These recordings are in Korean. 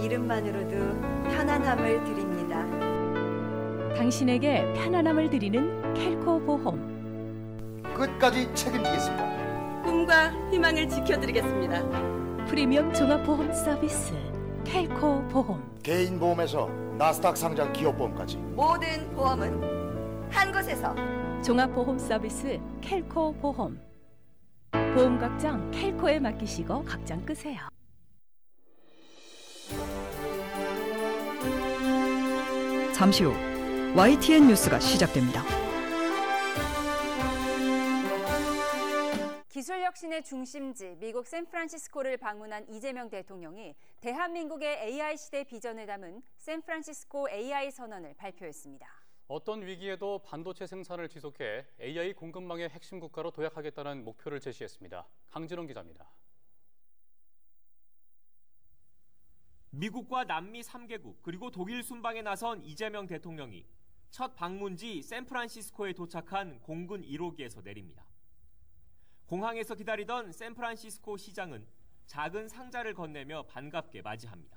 이름만으로도 편안함을 드립니다. 당신에게 편안함을 드리는 켈코 보험. 끝까지 책임지겠습니다. 꿈과 희망을 지켜드리겠습니다. 프리미엄 종합보험 서비스 켈코 보험. 개인 보험에서 나스닥 상장 기업보험까지 모든 보험은 한 곳에서. 종합보험 서비스 켈코 보험. 보험 각장 켈코에 맡기시고 각장 끄세요. 잠시 후 YTN 뉴스가 시작됩니다. 기술혁신의 중심지 미국 샌프란시스코를 방문한 이재명 대통령이 대한민국의 AI 시대 비전을 담은 샌프란시스코 AI 선언을 발표했습니다. 어떤 위기에도 반도체 생산을 지속해 AI 공급망의 핵심 국가로 도약하겠다는 목표를 제시했습니다. 강진원 기자입니다. 미국과 남미 3개국 그리고 독일 순방에 나선 이재명 대통령이 첫 방문지 샌프란시스코에 도착한 공군 1호기에서 내립니다. 공항에서 기다리던 샌프란시스코 시장은 작은 상자를 건네며 반갑게 맞이합니다.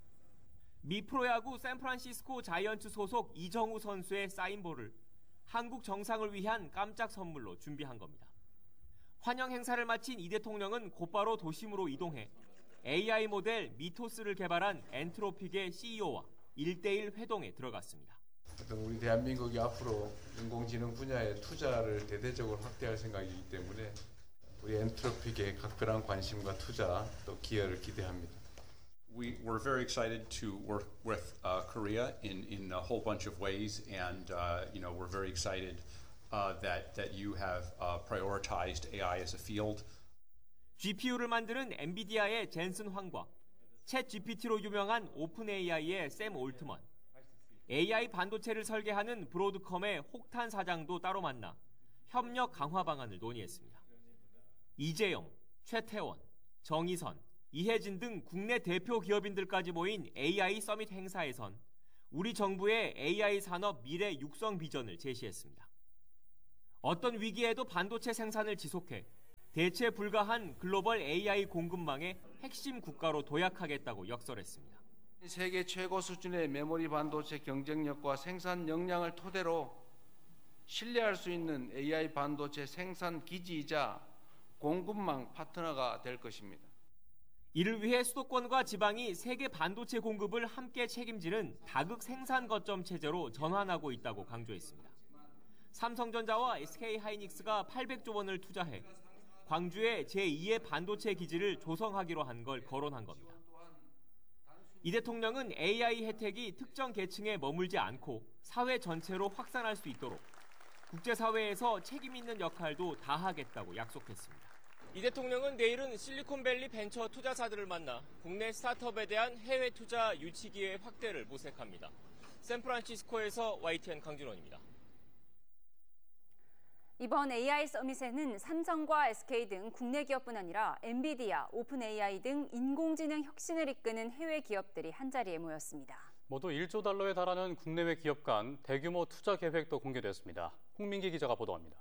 미 프로야구 샌프란시스코 자이언츠 소속 이정우 선수의 사인볼을 한국 정상을 위한 깜짝 선물로 준비한 겁니다. 환영 행사를 마친 이 대통령은 곧바로 도심으로 이동해 AI 모델 미토스를 개발한 엔트로픽의 CEO와 1대1 회동에 들어갔습니다. 우리 대한민국이 앞으로 인공지능 분야에 투자를 대대적으로 확대할 생각이기 때문에 우리 엔트로픽의 각별한 관심과 투자 또 기여를 기대합니다. We're very excited to work with Korea in a whole bunch of ways, and we're very excited that you have prioritized AI as a field. GPU를 만드는 엔비디아의 젠슨 황과, 챗 GPT로 유명한 오픈 AI의 샘 올트먼, AI 반도체를 설계하는 브로드컴의 혹탄 사장도 따로 만나 협력 강화 방안을 논의했습니다. 이재용, 최태원, 정의선, 이혜진 등 국내 대표 기업인들까지 모인 AI 서밋 행사에선 우리 정부의 AI 산업 미래 육성 비전을 제시했습니다. 어떤 위기에도 반도체 생산을 지속해 대체 불가한 글로벌 AI 공급망의 핵심 국가로 도약하겠다고 역설했습니다. 세계 최고 수준의 메모리 반도체 경쟁력과 생산 역량을 토대로 신뢰할 수 있는 AI 반도체 생산 기지이자 공급망 파트너가 될 것입니다. 이를 위해 수도권과 지방이 세계 반도체 공급을 함께 책임지는 다극 생산 거점 체제로 전환하고 있다고 강조했습니다. 삼성전자와 SK하이닉스가 800조 원을 투자해 광주에 제2의 반도체 기지를 조성하기로 한 걸 거론한 겁니다. 이 대통령은 AI 혜택이 특정 계층에 머물지 않고 사회 전체로 확산할 수 있도록 국제사회에서 책임 있는 역할도 다하겠다고 약속했습니다. 이 대통령은 내일은 실리콘밸리 벤처 투자사들을 만나 국내 스타트업에 대한 해외 투자 유치 기회 확대를 모색합니다. 샌프란시스코에서 YTN 강진원입니다. 이번 AI 서밋에는 삼성과 SK 등 국내 기업뿐 아니라 엔비디아, 오픈 AI 등 인공지능 혁신을 이끄는 해외 기업들이 한자리에 모였습니다. 모두 1조 달러에 달하는 국내외 기업 간 대규모 투자 계획도 공개됐습니다. 홍민기 기자가 보도합니다.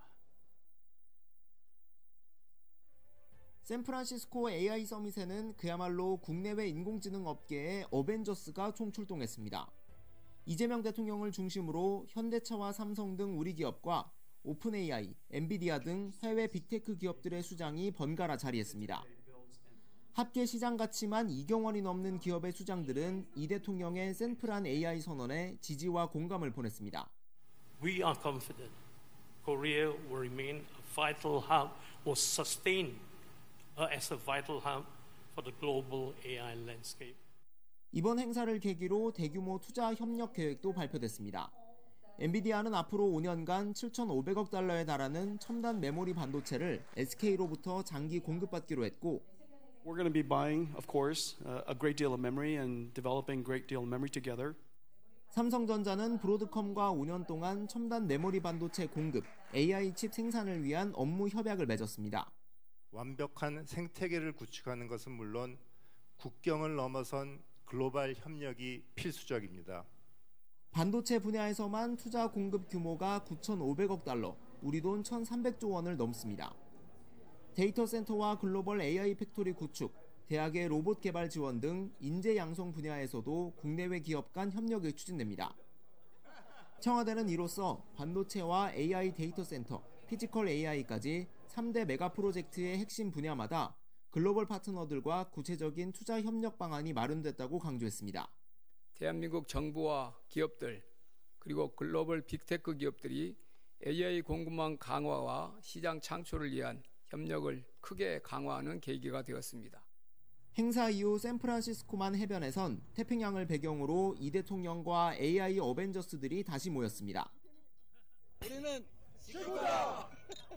샌프란시스코 AI 서밋에는 그야말로 국내외 인공지능 업계의 어벤져스가 총출동했습니다. 이재명 대통령을 중심으로 현대차와 삼성 등 우리 기업과 오픈 AI, 엔비디아 등 해외 빅테크 기업들의 수장이 번갈아 자리했습니다. 합계 시장 가치만 2경 원이 넘는 기업의 수장들은 이 대통령의 샌프란 AI 선언에 지지와 공감을 보냈습니다. We are confident Korea will remain a vital hub, will sustain as a vital hub for the global AI landscape. 이번 행사를 계기로 대규모 투자 협력 계획도 발표됐습니다. 엔비디아는 앞으로 5년간 7,500억 달러에 달하는 첨단 메모리 반도체를 SK로부터 장기 공급받기로 했고, We're going to be buying, of course, a great deal of memory and developing a great deal of memory together. 삼성전자는 브로드컴과 5년 동안 첨단 메모리 반도체 공급, AI 칩 생산을 위한 업무 협약을 맺었습니다. 완벽한 생태계를 구축하는 것은 물론 국경을 넘어선 글로벌 협력이 필수적입니다. 반도체 분야에서만 투자 공급 규모가 9,500억 달러, 우리 돈 1,300조 원을 넘습니다. 데이터 센터와 글로벌 AI 팩토리 구축, 대학의 로봇 개발 지원 등 인재 양성 분야에서도 국내외 기업 간 협력이 추진됩니다. 청와대는 이로써 반도체와 AI 데이터 센터, 피지컬 AI까지 3대 메가 프로젝트의 핵심 분야마다 글로벌 파트너들과 구체적인 투자 협력 방안이 마련됐다고 강조했습니다. 대한민국 정부와 기업들 그리고 글로벌 빅테크 기업들이 AI 공급망 강화와 시장 창출을 위한 협력을 크게 강화하는 계기가 되었습니다. 행사 이후 샌프란시스코만 해변에선 태평양을 배경으로 이 대통령과 AI 어벤져스들이 다시 모였습니다. 우리는 최고다!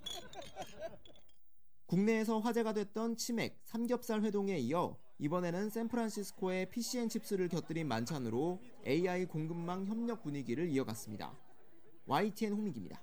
국내에서 화제가 됐던 치맥, 삼겹살 회동에 이어 이번에는 샌프란시스코에 PC&칩스를 곁들인 만찬으로 AI 공급망 협력 분위기를 이어갔습니다. YTN 홍민기입니다.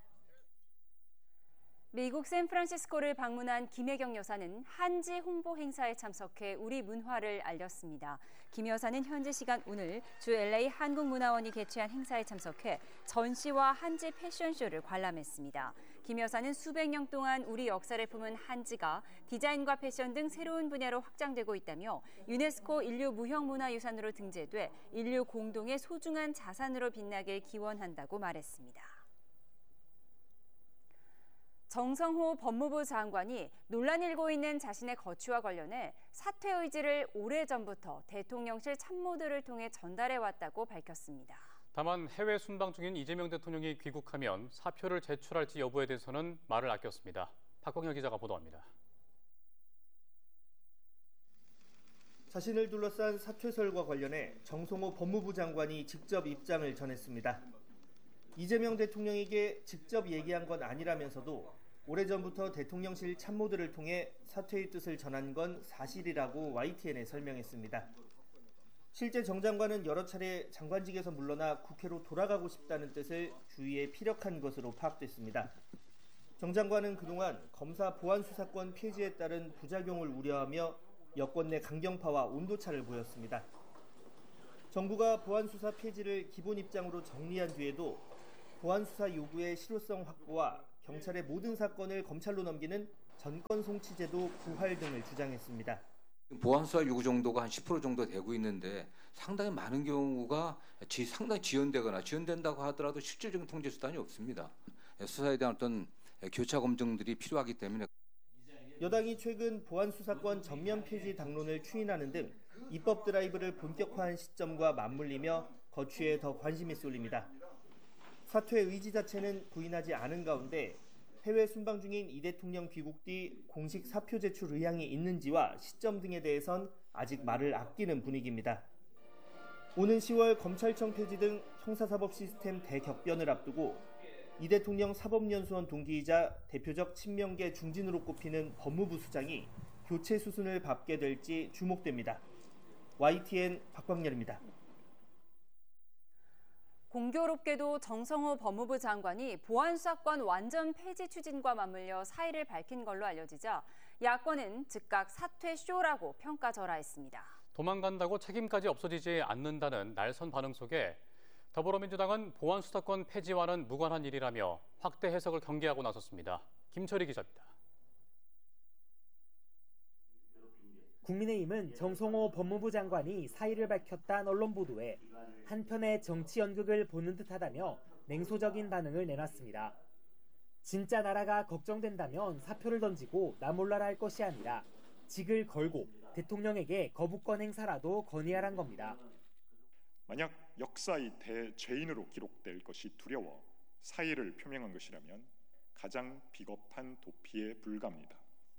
미국 샌프란시스코를 방문한 김혜경 여사는 한지 홍보 행사에 참석해 우리 문화를 알렸습니다. 김 여사는 현지 시간 오늘 주 LA 한국문화원이 개최한 행사에 참석해 전시와 한지 패션쇼를 관람했습니다. 김 여사는 수백 년 동안 우리 역사를 품은 한지가 디자인과 패션 등 새로운 분야로 확장되고 있다며 유네스코 인류 무형문화유산으로 등재돼 인류 공동의 소중한 자산으로 빛나길 기원한다고 말했습니다. 정성호 법무부 장관이 논란이 일고 있는 자신의 거취와 관련해 사퇴 의지를 오래전부터 대통령실 참모들을 통해 전달해왔다고 밝혔습니다. 다만 해외 순방 중인 이재명 대통령이 귀국하면 사표를 제출할지 여부에 대해서는 말을 아꼈습니다. 박광혁 기자가 보도합니다. 자신을 둘러싼 사퇴설과 관련해 정성호 법무부 장관이 직접 입장을 전했습니다. 이재명 대통령에게 직접 얘기한 건 아니라면서도 오래전부터 대통령실 참모들을 통해 사퇴의 뜻을 전한 건 사실이라고 YTN에 설명했습니다. 실제 정 장관은 여러 차례 장관직에서 물러나 국회로 돌아가고 싶다는 뜻을 주위에 피력한 것으로 파악됐습니다. 정 장관은 그동안 검사 보안수사권 폐지에 따른 부작용을 우려하며 여권 내 강경파와 온도차를 보였습니다. 정부가 보안수사 폐지를 기본 입장으로 정리한 뒤에도 보안수사 요구의 실효성 확보와 경찰의 모든 사건을 검찰로 넘기는 전권 송치제도 부활 등을 주장했습니다. 보안수사 요구 정도가 한 10% 정도 되고 있는데 상당히 많은 경우가 상당히 지연된다고 하더라도 실질적인 통제 수단이 없습니다. 수사에 대한 어떤 교차 검증들이 필요하기 때문에 여당이 최근 보안수사권 전면 폐지 당론을 추인하는 등 입법 드라이브를 본격화한 시점과 맞물리며 거취에 더 관심이 쏠립니다. 사퇴 의지 자체는 부인하지 않은 가운데 해외 순방 중인 이 대통령 귀국 뒤 공식 사표 제출 의향이 있는지와 시점 등에 대해선 아직 말을 아끼는 분위기입니다. 오는 10월 검찰청 폐지 등 형사사법 시스템 대격변을 앞두고 이 대통령 사법연수원 동기이자 대표적 친명계 중진으로 꼽히는 법무부 수장이 교체 수순을 밟게 될지 주목됩니다. YTN 박광렬입니다. 공교롭게도 정성호 법무부 장관이 보안수사권 완전 폐지 추진과 맞물려 사의를 밝힌 걸로 알려지자 야권은 즉각 사퇴쇼라고 평가절하했습니다. 도망간다고 책임까지 없어지지 않는다는 날선 반응 속에 더불어민주당은 보안수사권 폐지와는 무관한 일이라며 확대 해석을 경계하고 나섰습니다. 김철희 기자입니다. 국민의힘은 정성호 법무부 장관이 사의를 밝혔다는 언론 보도에 한편의 정치 연극을 보는 듯하다며 냉소적인 반응을 내놨습니다. 진짜 나라가 걱정된다면 사표를 던지고 나 몰라라 할 것이 아니라 직을 걸고 대통령에게 거부권 행사라도 건의하란 겁니다. 만약 역사의 대죄인으로 기록될 것이 두려워 사의를 표명한 것이라면 가장 비겁한 도피에 불과합니다.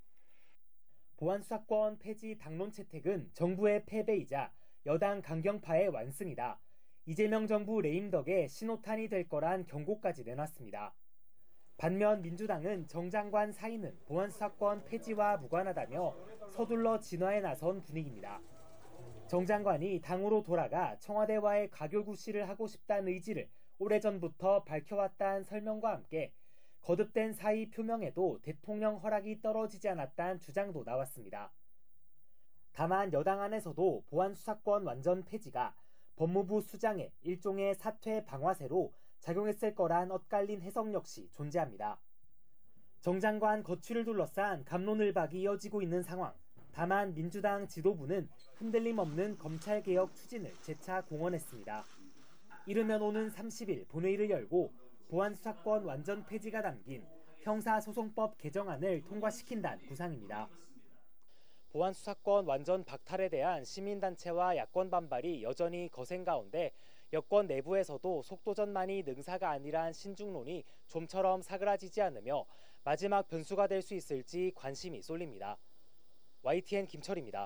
보안수사권 폐지 당론 채택은 정부의 패배이자 여당 강경파의 완승이다. 이재명 정부 레임 덕에 신호탄이 될 거란 경고까지 내놨습니다. 반면 민주당은 정 장관 사의는 보안수사권 폐지와 무관하다며 서둘러 진화에 나선 분위기입니다. 정 장관이 당으로 돌아가 청와대와의 가결구실을 하고 싶다는 의지를 오래전부터 밝혀왔다는 설명과 함께 거듭된 사의 표명에도 대통령 허락이 떨어지지 않았다는 주장도 나왔습니다. 다만 여당 안에서도 보안수사권 완전 폐지가 법무부 수장의 일종의 사퇴 방아쇠로 작용했을 거란 엇갈린 해석 역시 존재합니다. 정 장관 거취를 둘러싼 갑론을박이 이어지고 있는 상황, 다만 민주당 지도부는 흔들림 없는 검찰개혁 추진을 재차 공언했습니다. 이르면 오는 30일 본회의를 열고 보안수사권 완전 폐지가 담긴 형사소송법 개정안을 통과시킨다는 구상입니다. 보안수사권 완전 박탈에 대한 시민단체와 야권 반발이 여전히 거센 가운데 여권 내부에서도 속도전만이 능사가 아니란 신중론이 좀처럼 사그라지지 않으며 마지막 변수가 될 수 있을지 관심이 쏠립니다. YTN 김철입니다.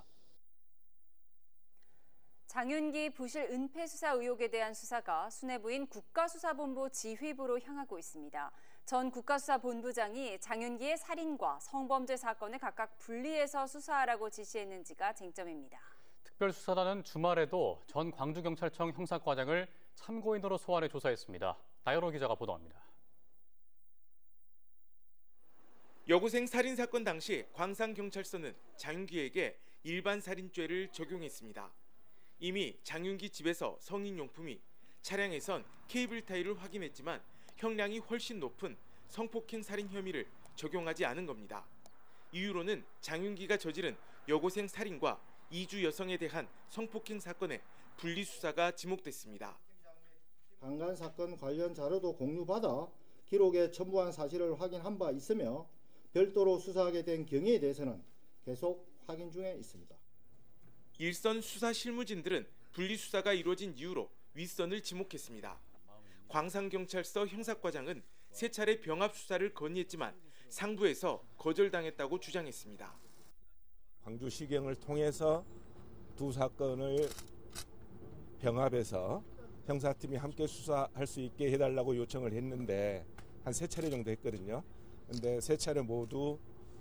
장윤기 부실 은폐 수사 의혹에 대한 수사가 수뇌부인 국가수사본부 지휘부로 향하고 있습니다. 전 국가수사본부장이 장윤기의 살인과 성범죄 사건을 각각 분리해서 수사하라고 지시했는지가 쟁점입니다. 특별수사단은 주말에도 전 광주경찰청 형사과장을 참고인으로 소환해 조사했습니다. 나연호 기자가 보도합니다. 여고생 살인 사건 당시 광산경찰서는 장윤기에게 일반 살인죄를 적용했습니다. 이미 장윤기 집에서 성인용품이, 차량에선 케이블 타이를 확인했지만 형량이 훨씬 높은 성폭행 살인 혐의를 적용하지 않은 겁니다. 이유로는 장윤기가 저지른 여고생 살인과 이주 여성에 대한 성폭행 사건의 분리수사가 지목됐습니다. 강간 사건 관련 자료도 공유받아 기록에 첨부한 사실을 확인한 바 있으며 별도로 수사하게 된 경위에 대해서는 계속 확인 중에 있습니다. 일선 수사 실무진들은 분리수사가 이루어진 이유로 윗선을 지목했습니다. 광산경찰서 형사과장은 세 차례 병합 수사를 건의했지만 상부에서 거절당했다고 주장했습니다. 광주시경을 통해서 두 사건을 병합해서 형사팀이 함께 수사할 수 있게 해달라고 요청을 했는데 한 세 차례 정도 했거든요. 근데 세 차례 모두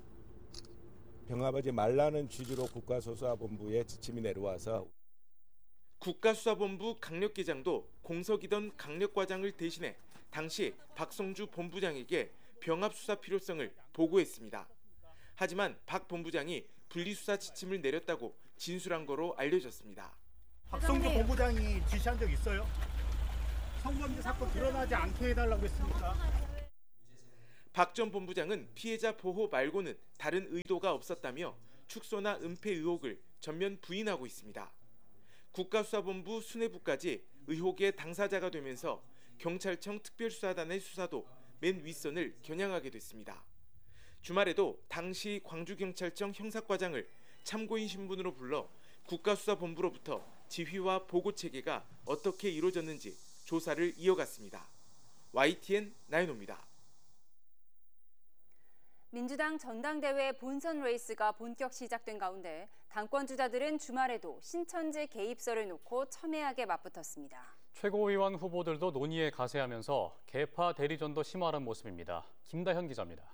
병합하지 말라는 취지로 국가수사본부에 지침이 내려와서 국가수사본부 강력계장도 공석이던 강력과장을 대신해 당시 박성주 본부장에게 병합수사 필요성을 보고했습니다. 하지만 박 본부장이 분리수사 지침을 내렸다고 진술한 거로 알려졌습니다. 박성주 본부장이 지시한 적 있어요? 성범죄 사건 드러나지 않게 해달라고 했습니까? 박 전 본부장은 피해자 보호 말고는 다른 의도가 없었다며 축소나 은폐 의혹을 전면 부인하고 있습니다. 국가수사본부 수뇌부까지 의혹의 당사자가 되면서 경찰청 특별수사단의 수사도 맨 윗선을 겨냥하게 됐습니다. 주말에도 당시 광주경찰청 형사과장을 참고인 신분으로 불러 국가수사본부로부터 지휘와 보고체계가 어떻게 이루어졌는지 조사를 이어갔습니다. YTN 나연호입니다. 민주당 전당대회 본선 레이스가 본격 시작된 가운데 당권 주자들은 주말에도 신천지 개입설을 놓고 첨예하게 맞붙었습니다. 최고위원 후보들도 논의에 가세하면서 계파 대리전도 심화하는 모습입니다. 김다현 기자입니다.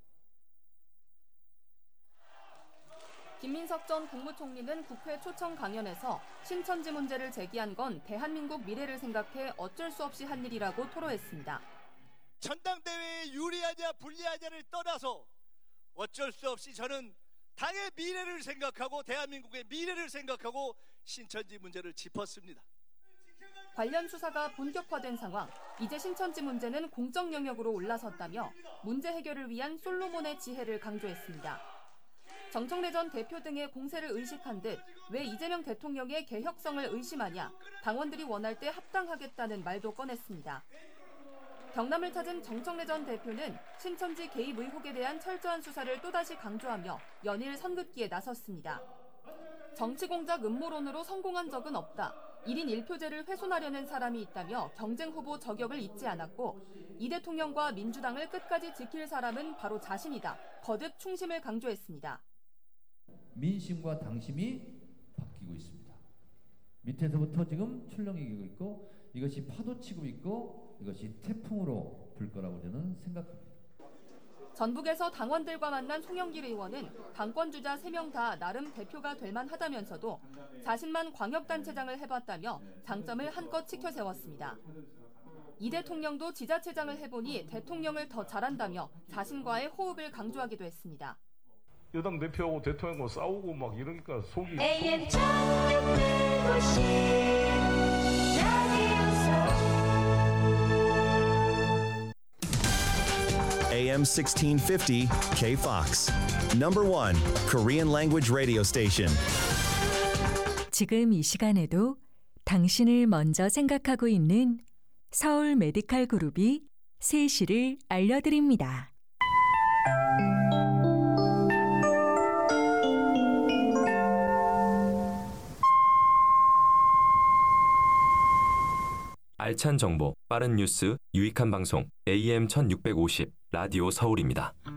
김민석 전 국무총리는 국회 초청 강연에서 신천지 문제를 제기한 건 대한민국 미래를 생각해 어쩔 수 없이 한 일이라고 토로했습니다. 전당대회에 유리하냐 불리하냐를 떠나서 어쩔 수 없이 저는 당의 미래를 생각하고 대한민국의 미래를 생각하고 신천지 문제를 짚었습니다. 관련 수사가 본격화된 상황, 이제 신천지 문제는 공적 영역으로 올라섰다며 문제 해결을 위한 솔로몬의 지혜를 강조했습니다. 정청래 전 대표 등의 공세를 의식한 듯 왜 이재명 대통령의 개혁성을 의심하냐, 당원들이 원할 때 합당하겠다는 말도 꺼냈습니다. 경남을 찾은 정청래 전 대표는 신천지 개입 의혹에 대한 철저한 수사를 또다시 강조하며 연일 선긋기에 나섰습니다. 정치공작 음모론으로 성공한 적은 없다. 1인 1표제를 훼손하려는 사람이 있다며 경쟁 후보 저격을 잊지 않았고 이 대통령과 민주당을 끝까지 지킬 사람은 바로 자신이다. 거듭 충심을 강조했습니다. 민심과 당심이 바뀌고 있습니다. 밑에서부터 지금 출렁이고 있고 이것이 파도치고 있고 이것이 태풍으로 불 거라고 저는 생각합니다. 전북에서 당원들과 만난 송영길 의원은 당권주자 3명 다 나름 대표가 될 만하다면서도 자신만 광역단체장을 해봤다며 장점을 한껏 치켜세웠습니다. 이 대통령도 지자체장을 해보니 대통령을 더 잘한다며 자신과의 호흡을 강조하기도 했습니다. 여당 대표하고 대통령하고 싸우고 막 이러니까 속이 AM AM 1650 KFOX. Number 1 Korean language radio station. 지금 이 시간에도 당신을 먼저 생각하고 있는 서울 메디칼 그룹이 3시를 알려드립니다. 알찬 정보, 빠른 뉴스, 유익한 방송 AM 1650 라디오 서울입니다.